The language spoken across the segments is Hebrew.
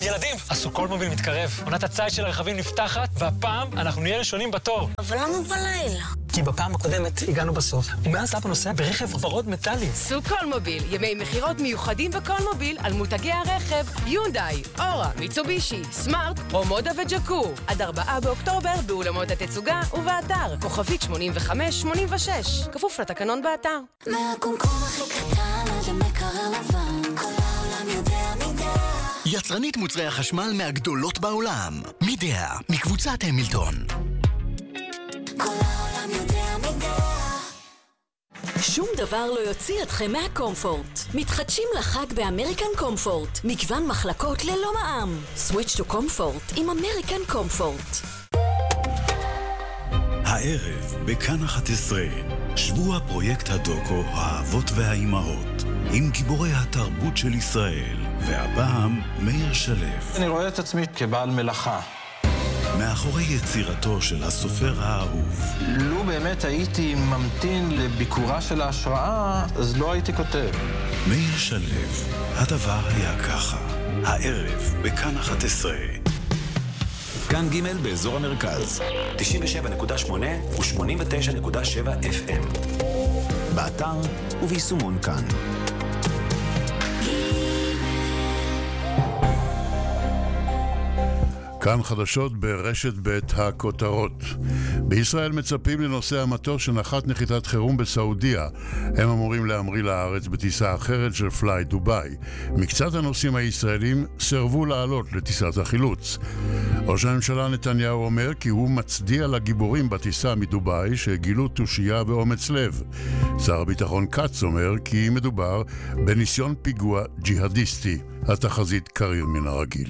ילדים, הסוכולמוביל מתקרב. עונת הציד של הרכבים נפתחת, והפעם אנחנו נהיה ראשונים בתור. אבל למה בלילה? כי בפעם הקודמת הגענו בסוף, ומאז אבא נוסע ברכב ורוד מטלי. סוכולמוביל, ימי מחירות מיוחדים בקולמוביל על מותגי הרכב, יונדאי, אורה, מיצובישי, סמארט, רומודה וג'קור. עד 4 באוקטובר באולמות התצוגה ובאתר, כוכבית 8586, כפוף לתקנון באתר. מהקומקום הכי קטן עד המקרר לבן, כל העולם יודע מידע. יצרנית מוצרי החשמל מהגדולות בעולם, מידע, מקבוצת המילטון. כל העולם יודע מידע. שום דבר לא יוציא אתכם מהקומפורט. מתחדשים לחג באמריקן קומפורט. מגוון מחלקות ללא מע"מ. סוויץ' טו קומפורט עם אמריקן קומפורט. הערב בכאן 11, שבוע פרויקט הדוקו האבות והאימהות, עם גיבורי התרבות של ישראל, והפעם מאיר שלו. אני רואה את עצמי כבעל מלאכה. מאחורי יצירתו של הסופר האהוב. לו באמת הייתי ממתין לביקורה של ההשראה, אז לא הייתי כותב. מאיר שלו, הדבר היה ככה. הערב בכאן 11. כאן ג' באזור המרכז. 97.8 ו-89.7 FM. באתר וביישומון כאן. כאן חדשות ברשת בית הכותרות. בישראל מצפים לנושא המטוס שנחת נחיתת חירום בסעודיה. הם אמורים להמריא לארץ בטיסה אחרת של פליי דוביי. מקצת הנוסעים הישראלים סרבו לעלות לטיסת החילוץ. ראש הממשלה נתניהו אומר כי הוא מצדיע לגיבורים בטיסה מדוביי שגילו תושייה ואומץ לב. שר הביטחון כץ אומר כי מדובר בניסיון פיגוע ג'יהדיסטי. התחזית קריר מן הרגיל.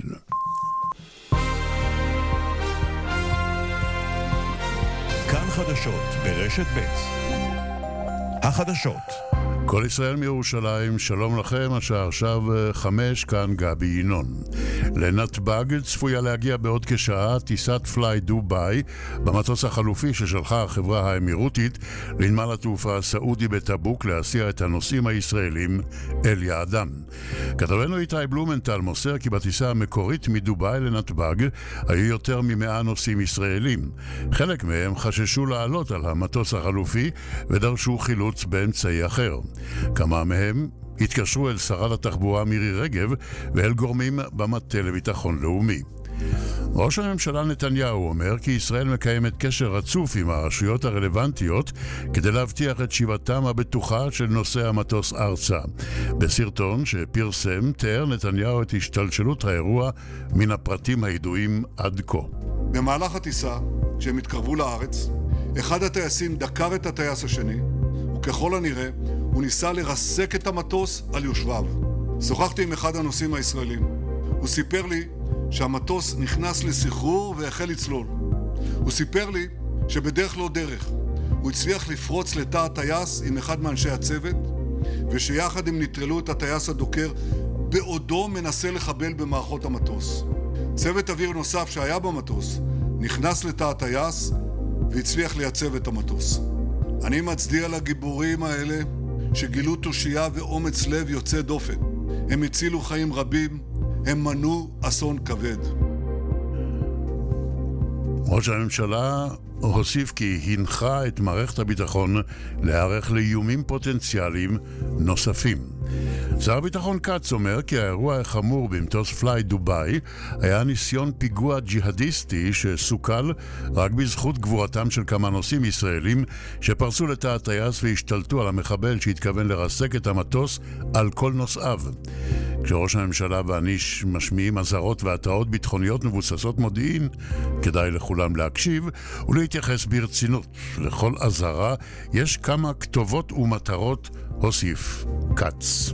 כאן חדשות ברשת ב'. החדשות. כל ישראל מירושלים, שלום לכם, השעה עכשיו 5, כאן גבי ינון. לנתב"ג צפויה להגיע בעוד כשעה טיסת פליי דוביי במטוס החלופי ששלחה החברה האמירותית לנמל התעופה הסעודי בטבוק להסיע את הנוסעים הישראלים אל יעדם. כתבנו איתי בלומנטל מוסר כי בטיסה המקורית מדוביי לנתב"ג היו יותר מ100 נוסעים ישראלים. חלק מהם חששו לעלות על המטוס החלופי ודרשו חילוץ באמצעי אחר. כמה מהם התקשרו אל שרת התחבורה מירי רגב ואל גורמים במטה לביטחון לאומי. ראש הממשלה נתניהו אומר כי ישראל מקיימת קשר רצוף עם הרשויות הרלוונטיות כדי להבטיח את שיבתם הבטוחה של נושא המטוס ארצה. בסרטון שפרסם תיאר נתניהו את השתלשלות האירוע מן הפרטים הידועים עד כה. במהלך הטיסה, כשהם התקרבו לארץ, אחד הטייסים דקר את הטייס השני, וככל הנראה הוא ניסה לרסק את המטוס על יושביו. שוחחתי עם אחד הנוסעים הישראלים. הוא סיפר לי שהמטוס נכנס לסחרור והחל לצלול. הוא סיפר לי שבדרך לא דרך הוא הצליח לפרוץ לתא הטייס עם אחד מאנשי הצוות, ושיחד הם נטרלו את הטייס הדוקר בעודו מנסה לחבל במערכות המטוס. צוות אוויר נוסף שהיה במטוס נכנס לתא הטייס והצליח לייצב את המטוס. אני מצדיע לגיבורים האלה שגילו תושייה ואומץ לב יוצא דופן. הם הצילו חיים רבים, הם מנעו אסון כבד. ראש הממשלה הוסיף כי הנחה את מערכת הביטחון להיערך לאיומים פוטנציאליים נוספים. שר הביטחון כץ אומר כי האירוע החמור במטוס פליי דוביי היה ניסיון פיגוע ג'יהדיסטי שסוכל רק בזכות גבורתם של כמה נוסעים ישראלים שפרצו לתא הטייס והשתלטו על המחבל שהתכוון לרסק את המטוס על כל נוסעיו. כשראש הממשלה ואני משמיעים אזהרות והתראות ביטחוניות מבוססות מודיעין, כדאי לכולם להקשיב ולהתייחס ברצינות. לכל אזהרה יש כמה כתובות ומטרות, הוסיף כץ.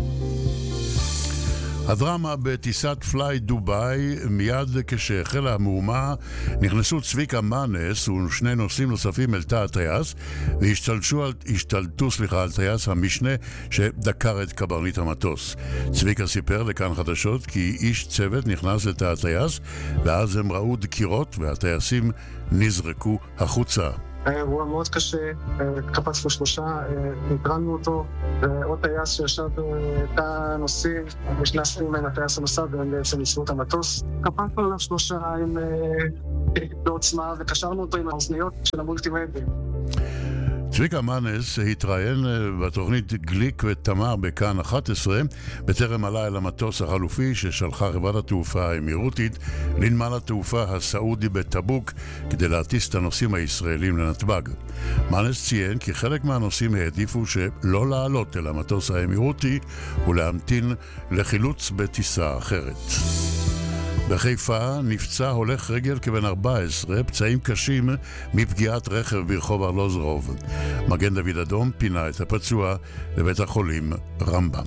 הדרמה בטיסת פליי דוביי, מיד כשהחלה המהומה נכנסו צביקה מנס ושני נוסעים נוספים אל תא הטייס והשתלטו על טייס המשנה שדקר את קברניט המטוס. צביקה סיפר לכאן חדשות כי איש צוות נכנס לתא הטייס ואז הם ראו דקירות והטייסים נזרקו החוצה. היה אירוע מאוד קשה, קפצנו 3, נטרלנו אותו, ועוד טייס שישב תא נוסעים, נכנסנו עם הטייס הנוסף, והם בעצם ניסו את המטוס. קפצנו עליו 3 עם בעוצמה, וקשרנו אותו עם האוזניות של המולטימדיה. צביקה מנס התראיין בתוכנית גליק ותמר בכאן 11 בטרם עלה אל המטוס החלופי ששלחה חברת התעופה האמירותית לנמל התעופה הסעודי בטבוק כדי להטיס את הנוסעים הישראלים לנתב"ג. מנס ציין כי חלק מהנוסעים העדיפו שלא לעלות אל המטוס האמירותי ולהמתין לחילוץ בטיסה אחרת. בחיפה נפצע הולך רגל כבן 14, פצעים קשים מפגיעת רכב ברחוב ארלוזורוב. מגן דוד אדום פינה את הפצוע לבית החולים רמב"ם.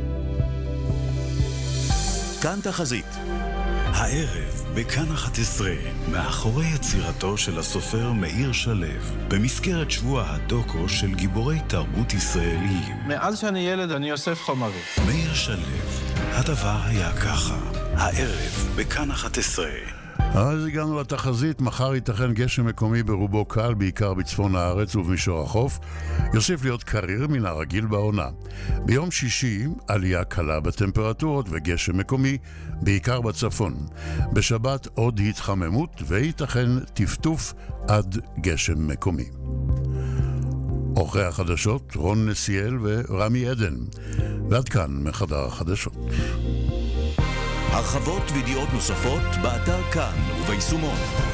כאן תחזית. הערב בכאן 11, מאחורי יצירתו של הסופר מאיר שלו, במסגרת שבוע הדוקו של גיבורי תרבות ישראליים. מאז שאני ילד אני אוסף חומרים. מאיר שלו, הדבר היה ככה. הערב בכאן 11. אז הגענו לתחזית, מחר ייתכן גשם מקומי ברובו קל, בעיקר בצפון הארץ ובמישור החוף. יוסיף להיות קריר מן הרגיל בעונה. ביום שישי עלייה קלה בטמפרטורות וגשם מקומי, בעיקר בצפון. בשבת עוד התחממות וייתכן טפטוף עד גשם מקומי. עורכי החדשות רון נסיאל ורמי עדן. ועד כאן מחדר החדשות. הרחבות וידיעות נוספות באתר כאן וביישומון.